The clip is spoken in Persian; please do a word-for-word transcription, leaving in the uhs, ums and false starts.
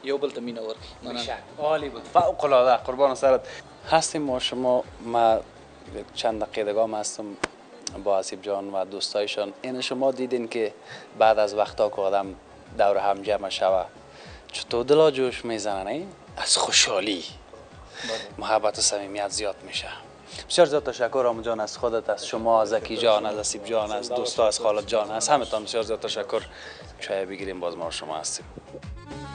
یو بل ته مینه ورکړي. مننه. عالی بود، فوق العاده، قربان سرت. هستیم ما شما، ما چند دقیقه هم هستم با حسیب جان و دوستایشان. این شما دیدین که بعد از وقتا که آدم دور هم جمع شوه چطور دلا جوش میزنه، نه؟ از خوشحالی محبت و صمیمیت زیاد میشه. بسیار زیاد تشکر آمو جان، از خودت، از شما، از زکی جان، از حسیب جان، از دوستا، از خالد جان، از همه تان بسیار زیاد تشکر. چای بگیریم، باز ما شما هستیم.